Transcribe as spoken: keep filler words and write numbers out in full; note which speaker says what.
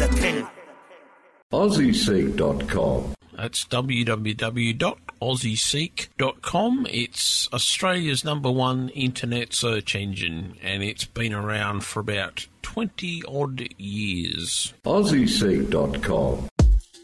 Speaker 1: the thing.
Speaker 2: Aussie Seek dot com.
Speaker 3: That's w w w dot aussie seek dot com. It's Australia's number one internet search engine, and it's been around for about twenty odd years.
Speaker 2: Aussie Seek dot com.